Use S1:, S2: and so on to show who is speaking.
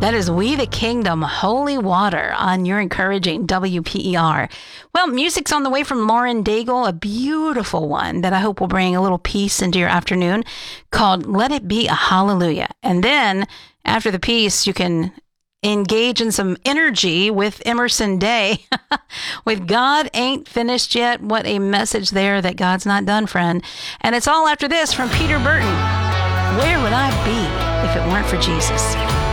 S1: That is We the Kingdom, Holy Water on your encouraging WPER. Well, music's on the way from Lauren Daigle, a beautiful one that I hope will bring a little peace into your afternoon, called Let It Be a Hallelujah. And then after the piece, you can engage in some energy with Emerson Day with God Ain't Finished Yet. What a message there that God's not done, friend. And it's all after this from Peter Burton. Where would I be if it weren't for Jesus?